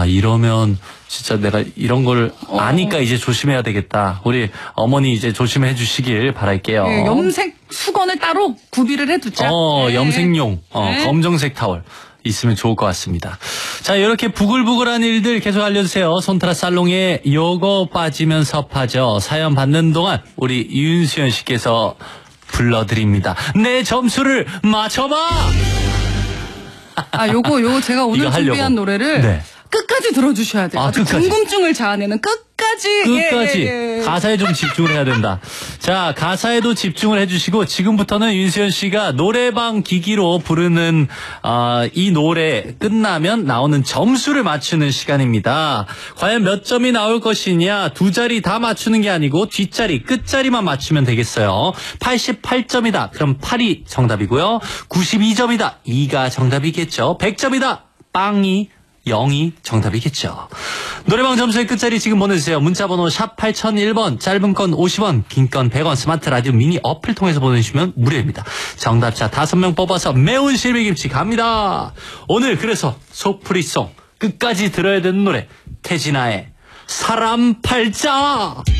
이러면 진짜 내가 이런 걸 아니까 이제 조심해야 되겠다. 우리 어머니 이제 조심해 주시길 바랄게요. 네, 염색 수건을 따로 구비를 해두자. 네. 염색용 네. 검정색 타월 있으면 좋을 것 같습니다. 자, 이렇게 부글부글한 일들 계속 알려주세요. 손트라 살롱에 요거 빠지면 섭하죠. 사연 받는 동안 우리 윤수연 씨께서 불러드립니다. 내 점수를 맞춰봐. 요거 제가 오늘 준비한 노래를 네. 끝까지 들어주셔야 돼요. 아주 끝까지. 궁금증을 자아내는 끝까지. 예. 가사에 좀 집중을 해야 된다. 자, 가사에도 집중을 해주시고 지금부터는 윤수연 씨가 노래방 기기로 부르는 이 노래 끝나면 나오는 점수를 맞추는 시간입니다. 과연 몇 점이 나올 것이냐, 두 자리 다 맞추는 게 아니고 뒷자리 끝자리만 맞추면 되겠어요. 88점이다. 그럼 8이 정답이고요. 92점이다. 2가 정답이겠죠. 100점이다. 빵이 0이 정답이겠죠. 노래방 점수의 끝자리 지금 보내주세요. 문자번호 샵 8001번, 짧은 건 50원, 긴 건 100원, 스마트 라디오 미니 어플 통해서 보내주시면 무료입니다. 정답자 5명 뽑아서 매운 실비김치 갑니다. 오늘 그래서 속풀이송 끝까지 들어야 되는 노래, 태진아의 사람 팔자.